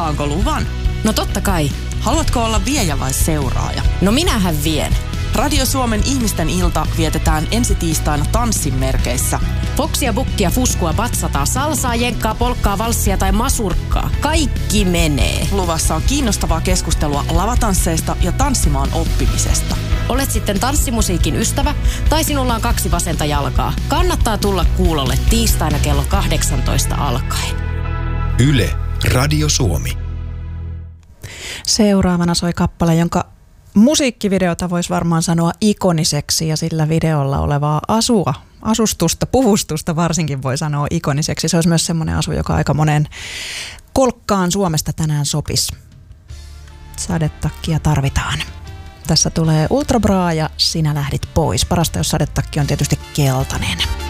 Saanko luvan? No totta kai. Haluatko olla viejä vai seuraaja? No minähän vien. Radio Suomen ihmisten ilta vietetään ensi tiistaina tanssin merkeissä. Foksia, bukkia, fuskua, batsataa, salsaa, jenkkaa, polkkaa, valssia tai masurkkaa. Kaikki menee. Luvassa on kiinnostavaa keskustelua lavatansseista ja tanssimaan oppimisesta. Olet sitten tanssimusiikin ystävä tai sinulla on 2 vasenta jalkaa. Kannattaa tulla kuulolle tiistaina kello 18 alkaen. Yle, Radio Suomi. Seuraavana soi kappale, jonka musiikkivideota voisi varmaan sanoa ikoniseksi ja sillä videolla olevaa asustusta, puvustusta varsinkin voi sanoa ikoniseksi. Se olisi myös semmoinen asu, joka aika monen kolkkaan Suomesta tänään sopisi. Sadetakkia tarvitaan. Tässä tulee Ultra Bra ja Sinä lähdit pois. Parasta, jos sadetakki on tietysti keltainen.